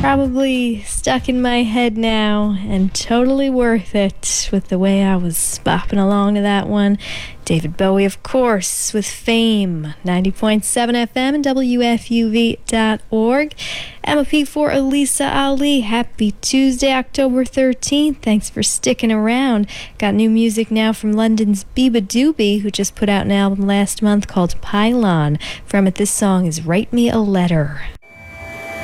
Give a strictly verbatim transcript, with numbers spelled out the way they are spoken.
Probably stuck in my head now and totally worth it with the way I was bopping along to that one. David Bowie, of course, with Fame, ninety point seven F M and W F U V dot org. Emma P for Elisa Ali. Happy Tuesday, October thirteenth. Thanks for sticking around. Got new music now from London's Biba Doobie, who just put out an album last month called Pylon. From it, this song is Write Me a Letter.